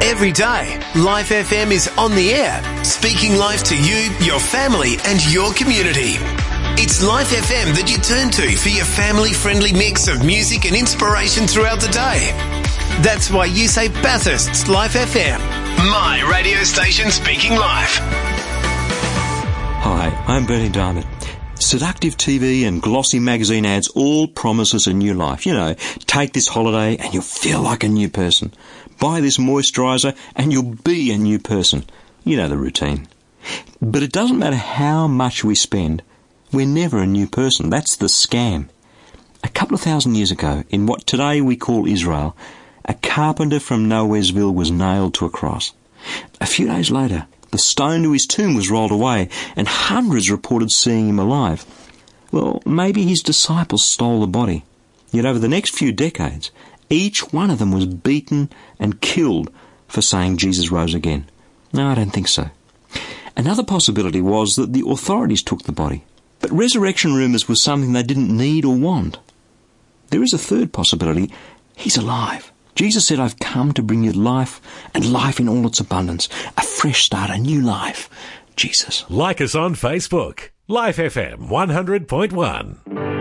Every day, Life FM is on the air, speaking life to you, your family and your community. It's Life FM that you turn to for your family-friendly mix of music and inspiration throughout the day. That's why you say Bathurst's Life FM, my radio station speaking life. Hi, I'm Bernie Diamond. Seductive TV and glossy magazine ads all promise us a new life. You know, take this holiday and you'll feel like a new person. Buy this moisturiser and you'll be a new person. You know the routine. But it doesn't matter how much we spend, we're never a new person. That's the scam. A couple of thousand years ago, in what today we call Israel, a carpenter from Nowheresville was nailed to a cross. A few days later, the stone to his tomb was rolled away, and hundreds reported seeing him alive. Well, maybe his disciples stole the body. Yet over the next few decades, each one of them was beaten and killed for saying Jesus rose again. No, I don't think so. Another possibility was that the authorities took the body. But resurrection rumours was something they didn't need or want. There is a third possibility. He's alive. Jesus said, I've come to bring you life, and life in all its abundance. A fresh start, a new life. Jesus. Like us on Facebook. Life FM 100.1.